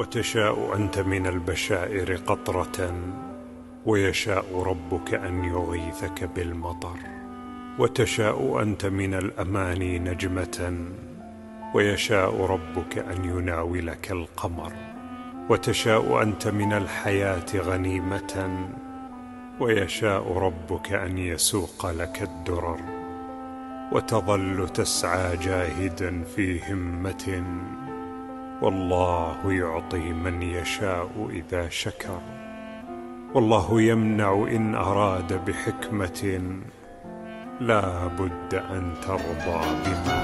وتشاء أنت من البشائر قطرة، ويشاء ربك أن يغيثك بالمطر. وتشاء أنت من الأماني نجمة، ويشاء ربك أن يناولك القمر. وتشاء أنت من الحياة غنيمة، ويشاء ربك أن يسوق لك الدرر. وتظل تسعى جاهدا في همة، والله يعطي من يشاء إذا شكر. والله يمنع إن أراد بحكمة، لا بد أن ترضى بما